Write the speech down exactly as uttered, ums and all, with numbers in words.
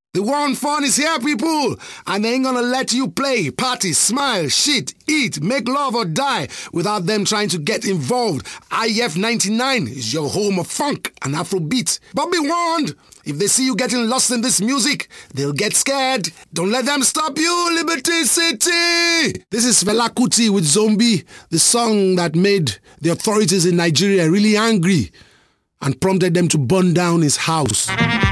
The one fun is here, people, and they ain't gonna let you play, party, smile, shit, eat, make love or die without them trying to get involved. I F ninety-nine is your home of funk and Afrobeat. But be warned, if they see you getting lost in this music, they'll get scared. Don't let them stop you, Liberty City! This is Fela Kuti with Zombie, the song that made the authorities in Nigeria really angry and prompted them to burn down his house.